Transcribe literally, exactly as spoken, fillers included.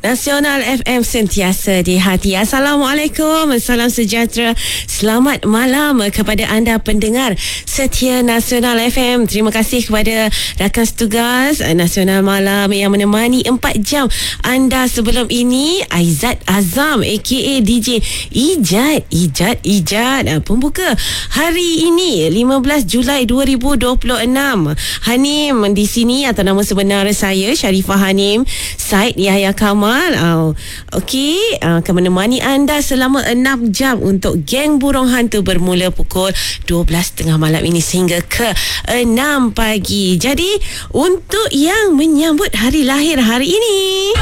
Nasional F M sentiasa di hati. Assalamualaikum, salam sejahtera, selamat malam kepada anda pendengar setia Nasional F M. Terima kasih kepada rakan setugas Nasional Malam yang menemani empat jam anda sebelum ini. Aizat Azam aka D J Ijat Ijat Ijat pembuka hari ini lima belas Julai dua ribu dua puluh enam. Hanim di sini atau nama sebenar saya Sharifah Hanim Said Yahya Kamal. Oh, Okey, uh, akan menemani anda selama enam jam untuk Geng Burung Hantu bermula pukul dua belas tiga puluh malam ini sehingga ke enam pagi. Jadi untuk yang menyambut hari lahir hari ini,